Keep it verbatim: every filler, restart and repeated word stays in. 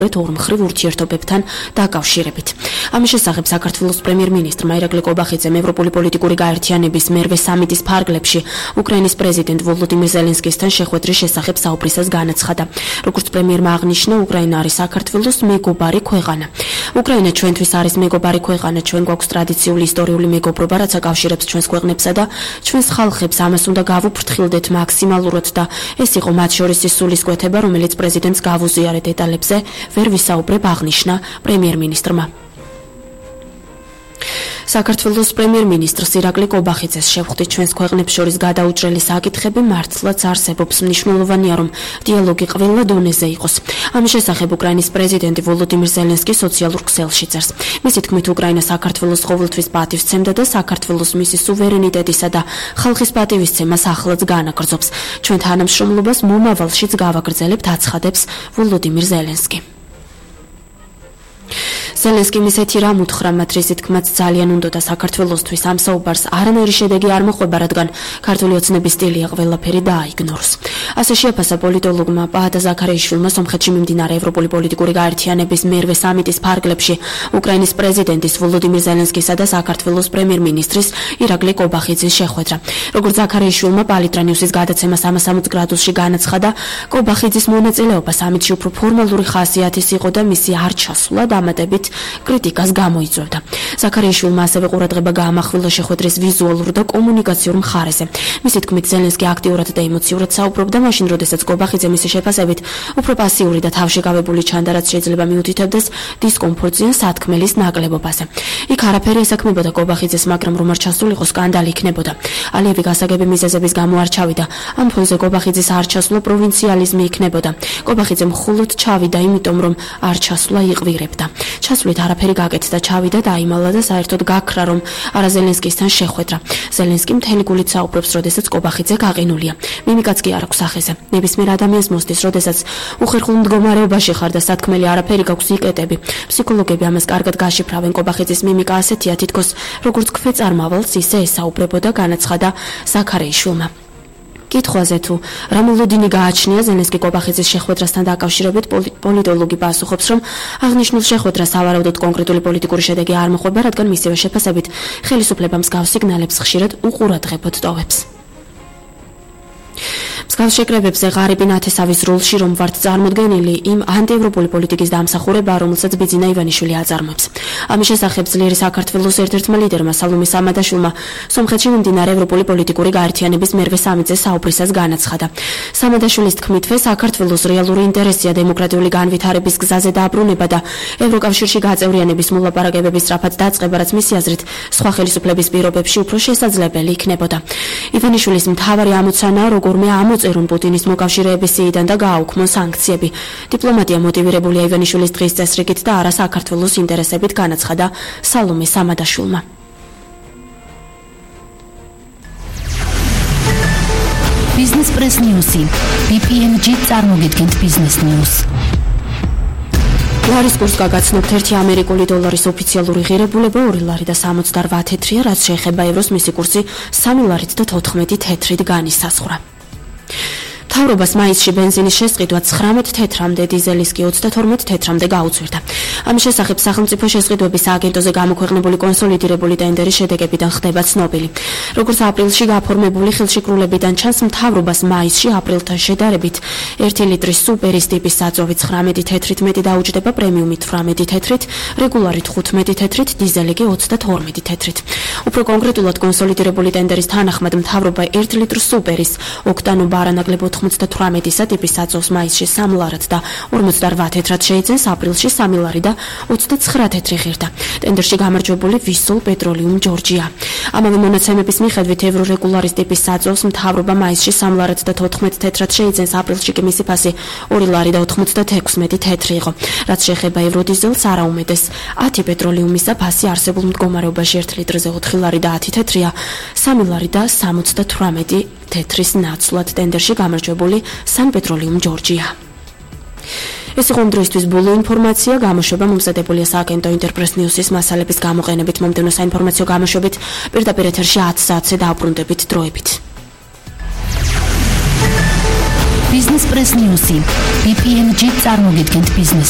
ორმხრივ ურთიერთობებთან დაკავშირებით. ამის შესახებ საქართველოს პრემიერ-მინისტრმა ირაკლი კობახიძემ ევროპული პოლიტიკური გაერთიანების მერვე სამიტის ფარგლებში უკრაინის პრეზიდენტ ვოლოდიმირ ზელენსკისთან შეხვედრის შესახებ საუბრისას განაცხადა. როგორც პრემიერმა აღნიშნა, უკრაინა არის საქართველოს მეგობარი ქვეყანა. უკრაინა ჩვენთვის არის მეგობარი ქვეყანა, ჩვენ გვაქვს ტრადიციული ისტორიული მეგობრობა, რაც აკავშირებს ჩვენს ქვეყნებსა და ჩვენს ხალხებს. ამას უნდა გავუფრთხილდეთ მაქსიმალურად და ეს იყო მათ შორის ის სულისკვეთება, რომელიც პრეზიდენტს გავუზიარა დეტალებზე ვერ ვისაუბრებ, აღნიშნა პრემიერ-მინისტრმა. საქართველოს პრემიერ-მინისტრს ირაკლი კობახიძეს შევხვდით ჩვენს ქვეყნებს შორის გადაუჭრელი საკითხები მართლაც არსებობს. მნიშვნელოვანია, რომ დიალოგი ყველა დონეზე იყოს. ამის შესახებ უკრაინის პრეზიდენტი ვოლოდიმირ ზელენსკი სოციალურ ქსელში წერს. მისი თქმით, უკრაინა საქართველოს ყოველთვის პატივსცემდა და საქართველოს მისი სუვერენიტეტისა და ხალხის პატივისცემას ახლაც განაგრძობს. ჩვენ თანამშრომლობას მომავალშიც გავაგრძელებთ, აცხადებს ვოლოდიმირ ზელენსკი. ზელენსკიმ ისეთი რამ უთხრა, მათ რისი თქმაც ძალიან უნდოდა საქართველოსთვის ამ საუბარს არანაირი შედეგი არ მოხვება, რადგან ქართული ოცნების სტილია ყველაფერი დააიგნოროს. ასე შეაფასა პოლიტოლოგმა პაატა ზაქარიაშვილმა სომხეთში მიმდინარე ევროპული პოლიტიკური გაერთიანების მერვე სამიტის ფარგლებში უკრაინის პრეზიდენტის ვოლოდიმირ ზელენსკისა და საქართველოს პრემიერ-მინისტრის ირაკლი კობახიძის შეხვედრა. როგორც ზაქარიაშვილმა პალიტრა ნიუსის გადაცემა სამას სამოცი გრადუსში განაცხადა, კობახიძის მონაწილეობა სამიტში უფრო ფორმალური ხასიათის იყო და მისი არ ჩასვლა დამატებით კრიტიკას გამოიწვევდა. ზაქარიაშვილმა ასევე ყურადღება გაამახვილა შეხვედრის ვიზუალურ და კომუნიკაციურ მხარეზე. მისი თქმით, ზელენსკი აქტიურად და ემოციურად საუბრობდა მაშინ, როდესაც კობახიძე მისი შეფასებით უფრო პასიური და თავშეკავებული ჩანდა, რაც შეიძლება მიუთითებდეს დისკომფორტზე სათქმელის ნაკლებობაზე. იქ არაფერი ესაქმებოდა კობახიძეს, მაგრამ რომ არ ჩასულიყო, სკანდალი იქნებოდა. ალიევი გასაგები მიზეზების გამო არ ჩავიდა. ამ ფონზე კობახიძის არ ჩასვლა პროვინციალიზმი იქნებოდა. კობახიძე მხოლოდ ჩავიდა, იმიტომ რომ არ ჩასვლა იყვირებდა. ჩასვლით არაფერი გაკეთდა, ჩავიდა, დაიმალა და საერთოდ გაქრა, რომ არა ზელენსკისთან შეხვედრა. ზელენსკი მთელი გულით საუბრობს, როდესაც კობახიძე გაყინულია. მიმიკაც კი არ აქვს სახეზე. ნებისმიერ ადამიანს მოსდის, როდესაც უხერხულ მდგომარეობაში ხარ და სათქმელი არაფერი გაქვს იკეტები. ფსიქოლოგები ამას კარგად გაშიფრავენ. კობახიძის მიმიკა ასეთია, თითქოს როგორც ქვეწარმავალს ისე ესაუბრებოდა, განაცხადა ზაქარიაშვილმა. კითხვაზე თუ რა მოლოდინი გააჩნია ზელენსკი კობახიძის შეხვედრასთან დაკავშირებით, პოლიტოლოგი პასუხობს, რომ აღნიშნულ შეხვედრას სავარაუდოდ კონკრეტული პოლიტიკური შედეგი არ მოხვება, რადგან მისივე შეფასებით ხელისუფლება მსგავს სიგნალებს ხშირად უყურადღებოდ ტოვებს. მსგავს შეკრებებზე ღარიბი ნათესავის როლში რომ ვართ წარმოდგენილი იმ ანტიევროპული პოლიტიკის დამსახურება, რომელსაც ბიძინა ივანიშვილი აწარმოებს. ამის შესახებ ძლიერი საქართველოს ერთ-ერთმა ლიდერმა სალომე სამადაშვილმა სომხეთში მიმდინარე ევროპული პოლიტიკური გაერთიანების მერვე სამიტზე საუბრისას განაცხადა. სამადაშვილის თქმითვე, საქართველოს რეალური ინტერესია დემოკრატიული განვითარების გზაზე დაბრუნება და ევროკავშირში გაწევრიანების მოლაპარაკებების სწრაფად დაწყება, რაც მისი აზრით სხვა ხელისუფლების პირობებში უფრო შესაძლებელი იქნებოდა. ივანიშვილის მთავარი ამოცანაა როგორმე ამოწერონ პუტინის მოკავშირეების სიიდან და გააუქმონ სანქციები. დიპლომატია მოტივირებულია ივანიშვილის დღის წესრიგით და არა საქართველოს ინტერესებით, განაცხადა სალომე სამადაშვილმა. Business Press News-ი ბი პი ემ ჯი წარმოგიდგენთ Business News. ლარის კურსს გაგაცნობთ ერთი ამერიკული დოლარის ოფიციალური ღირებულება ორი ლარი და სამოცდაოთხ თეთრია, რაც შეეხება ევროს მისი კურსი სამი ლარით და თოთხმეტი თეთრით განისაზღვრა. მთავრობას მაისში ბენზინის შესყიდვა ცხრამეტ თეთრამდე, დიზელის კი ოცდათორმეტ თეთრამდე გაუწვირდა. ამის შესახებ სახელმწიფო შესყიდვების სააგენტოზე გამოქვეყნებული კონსოლიდირებული ტენდერის შედეგებიდან ხდება ცნობილი. როგორც აპრილში გაფორმებული ხელშეკრულებიდან ჩანს, მთავრობას მაისში აპრილთან შედარებით ერთი ლიტრის სუპერის ტიპის საწვავი ცხრამეტი თეთრით მეტი დაუჯდება, პრემიუმი თვრამეტი თეთრით, რეგულარი თხუთმეტი თეთრით, დიზელი კი ოცდათორმეტი თეთრით. უფრო კონკრეტულად კონსოლიდირებული ტენდერის თანახმად მთავრობა ერთ ლიტრ სუპერის ოქტანო ბარანაკლებ ოთხმოცდათვრამეტისა ტიპის საწვავს მაისში სამ ლარად და ორმოცდარვა თეთრად შეიძენს, აპრილში სამი ლარი და ოცდაცხრა თეთრი ღირდა. ტენდერში გამარჯვებული ვისოლ პეტროლიუმ ჯორჯია. ამავე მონაცემების მიხედვით ევრორეგულარის ტიპის საწვავს მთავრობა მაისში სამ ლარად და თოთხმეტ თეთრად შეიძენს, აპრილში კი მისი ფასი ორი ლარი და ოთხმოცდათექვსმეტი თეთრი იყო. რაც შეეხება ევროდიზელს, არაუმეტეს ათი პეტროლიუმისა ფასი არსებულ მდგომარეობაში ერთ litrზე ოთხი ლარი და ათი თეთრია, სამი ლარი და სამოცდათვრამეტი თეთრის ნაცვლად. ტენდერში გამარჯვებული სან პეტროლიუმ ჯორჯია. ეს იყო დროისთვის ბოლო ინფორმაცია. გამოშვება მომზადებულია სააგენტო ინტერპრეს ნიუსის მასალების გამოყენებით. მომდევნო საინფორმაციო გამოშვებით პირდაპირ ეთერში ათ საათზე დაუბრუნდებით დროებით. Business Press News-ი ბი პი ემ ჯი წარმოგიდგენთ Business